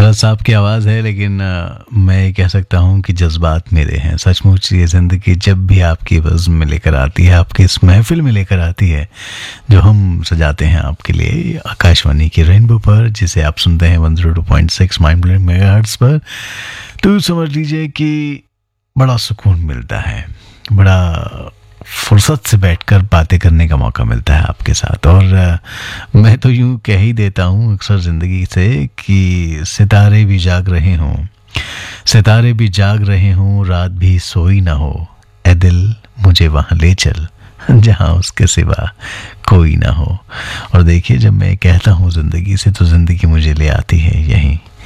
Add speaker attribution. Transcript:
Speaker 1: भरत साहब की आवाज़ है, लेकिन मैं ये कह सकता हूँ कि जज्बात मेरे हैं। सचमुच ये ज़िंदगी जब भी आपकी बज़्म में लेकर आती है, आपकी इस महफ़िल में लेकर आती है जो हम सजाते हैं आपके लिए आकाशवाणी की रेनबो पर, जिसे आप सुनते हैं 102.6 माइंड ब्लोइंग मेगाहर्ट्ज़ पर, तो समझ लीजिए कि बड़ा सुकून मिलता है, बड़ा फुर्सत से बैठकर बातें करने का मौका मिलता है आपके साथ। और मैं तो यूं कह ही देता हूँ अक्सर ज़िंदगी से कि सितारे भी जाग रहे हों, सितारे भी जाग रहे हों, रात भी सोई ना हो, ए दिल मुझे वहाँ ले चल जहाँ उसके सिवा कोई ना हो। और देखिए, जब मैं कहता हूँ ज़िंदगी से, तो ज़िंदगी मुझे ले आती है यहीं